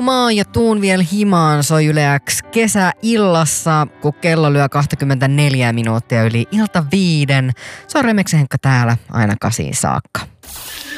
maa ja tuun vielä himaan soi Yle X kesäillassa, kun kello lyö 24 minuuttia yli ilta 5. Se on Remeksen Henkka täällä aina 8 saakka.